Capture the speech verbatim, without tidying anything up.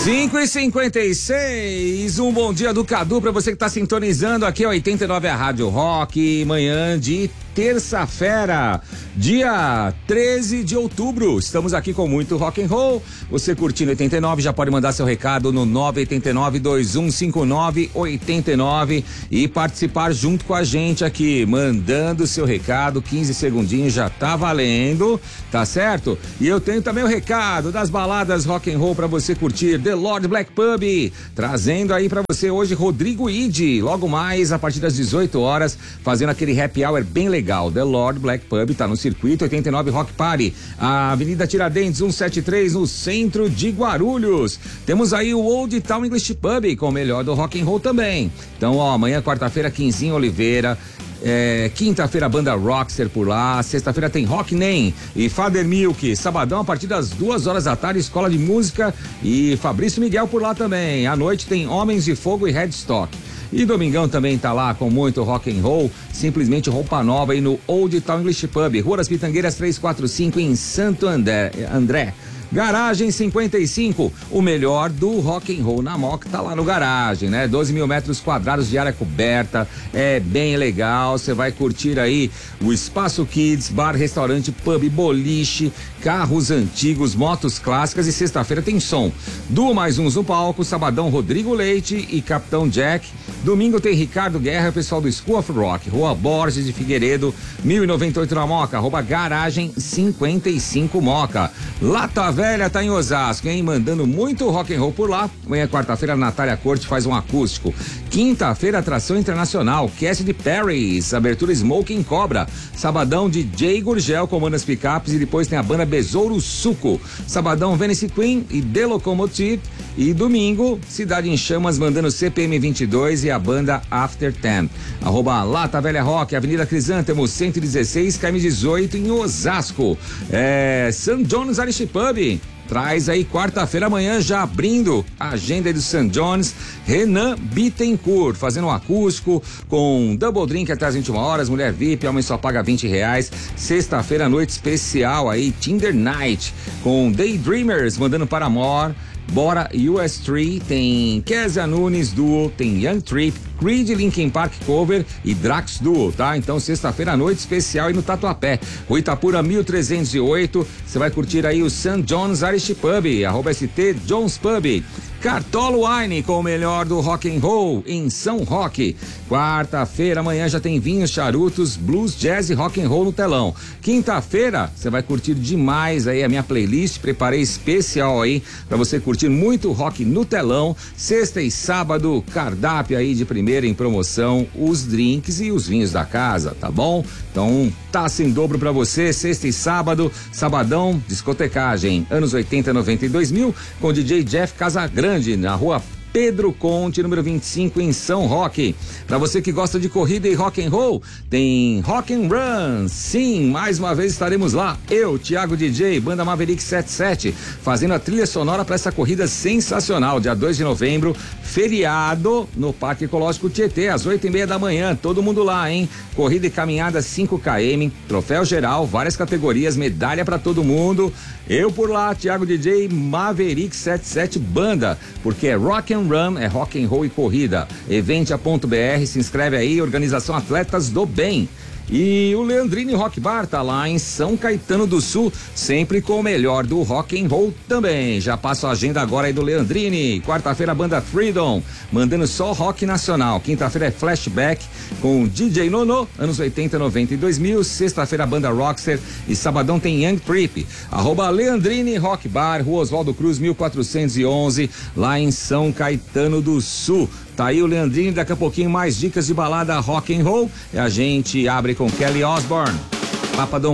cinco e cinquenta e seis, um bom dia do Cadu pra você que tá sintonizando aqui, oitenta e nove a Rádio Rock, manhã de terça-feira, dia treze de outubro. Estamos aqui com muito rock and roll. Você curtindo oitenta e nove já pode mandar seu recado no nove oito nove, dois um cinco nove, oito nove e participar junto com a gente aqui, mandando seu recado, quinze segundinhos já tá valendo, tá certo? E eu tenho também o recado das baladas rock and roll pra você curtir, The Lord Black Pub, trazendo aí pra você hoje Rodrigo Ide, logo mais a partir das dezoito horas, fazendo aquele happy hour bem legal. The Lord Black Pub tá no circuito oitenta e nove Rock Party, a Avenida Tiradentes cento e setenta e três, no centro de Guarulhos. Temos aí o Old Town English Pub com o melhor do rock and roll também. Então, ó, amanhã, quarta-feira, Quinzinho Oliveira. É, quinta-feira, banda Rockster por lá. Sexta-feira tem Rock Nem e Father Milk. Sabadão, a partir das duas horas da tarde, Escola de Música e Fabrício Miguel por lá também. À noite tem Homens de Fogo e Headstock. E domingão também tá lá com muito rock and roll, simplesmente roupa nova aí no Old Town English Pub, Rua das Pitangueiras trezentos e quarenta e cinco, em Santo André. André. Garagem cinquenta e cinco, o melhor do rock and roll na Moca tá lá no garagem, né? doze mil metros quadrados de área coberta, é bem legal, você vai curtir aí o Espaço Kids, bar, restaurante, pub, boliche, carros antigos, motos clássicas e sexta-feira tem som. Duo mais uns no palco, sabadão Rodrigo Leite e Capitão Jack. Domingo tem Ricardo Guerra, pessoal do School of Rock, Rua Borges de Figueiredo, mil e noventa e oito na Moca, arroba garagem cinquenta e cinco Moca. Lata Velha tá em Osasco, hein? Mandando muito rock and roll por lá. Amanhã, quarta-feira, a Natália Corte faz um acústico. Quinta-feira, atração internacional, Cast de Paris, abertura Smoking Cobra. Sabadão, D J Gurgel comanda as picapes e depois tem a banda Besouro Suco. Sabadão, Venice Queen e The Locomotive. E domingo, Cidade em Chamas mandando C P M vinte e dois e a banda After Ten. Arroba Lata Velha Rock, Avenida Crisântemo, cento e dezesseis, K M dezoito em Osasco. É, Saint John's Irish Pub. Traz aí quarta-feira amanhã já abrindo a agenda do Saint John's, Renan Bittencourt, fazendo um acústico com double drink até as vinte e uma horas, mulher V I P, homem só paga vinte reais. Sexta-feira, noite especial aí, Tinder Night, com Daydreamers, mandando para Amor. Bora U S três, tem Kézia Nunes Duo, tem Young Trip, Creed, Linkin Park Cover e Drax Duo, tá? Então, sexta-feira à noite especial aí no Tatuapé, Rua Itapura mil trezentos e oito, você vai curtir aí o Saint John's Irish Pub, arroba S T John's Pub. Cartolo Wine com o melhor do rock and roll em São Roque. Quarta-feira, amanhã já tem vinhos, charutos, blues, jazz e rock and roll no telão. Quinta-feira, você vai curtir demais aí a minha playlist, preparei especial aí pra você curtir muito rock no telão. Sexta e sábado, cardápio aí de primeira em promoção, os drinks e os vinhos da casa, tá bom? Então, taça em dobro pra você, sexta e sábado, sabadão, discotecagem, anos oitenta, noventa e dois mil, com D J Jeff Casagrande, na rua Pedro Conte, número vinte e cinco, em São Roque. Para você que gosta de corrida e rock and roll, tem Rock and Run. Sim, mais uma vez estaremos lá. Eu, Thiago D J, banda Maverick setenta e sete, fazendo a trilha sonora para essa corrida sensacional. Dia dois de novembro, feriado, no Parque Ecológico Tietê, às oito e meia da manhã. Todo mundo lá, hein? Corrida e caminhada cinco quilômetros, troféu geral, várias categorias, medalha para todo mundo. Eu por lá, Thiago D J, Maverick setenta e sete, banda, porque é Rock and Run, é rock and roll e corrida. Eventia ponto B R, se inscreve aí, Organização Atletas do Bem. E o Leandrini Rock Bar tá lá em São Caetano do Sul, sempre com o melhor do rock and roll também. Já passo a agenda agora aí do Leandrini. Quarta-feira, banda Freedom, mandando só rock nacional. Quinta-feira é Flashback com D J Nono, anos oitenta, noventa e dois mil. Sexta-feira, banda Rockster e sabadão tem Young Trip. Arroba Leandrini Rock Bar, Rua Oswaldo Cruz, mil quatrocentos e onze, lá em São Caetano do Sul. Tá aí o Leandrinho, daqui a pouquinho mais dicas de balada rock and roll. E a gente abre com Kelly Osbourne, Papa Don't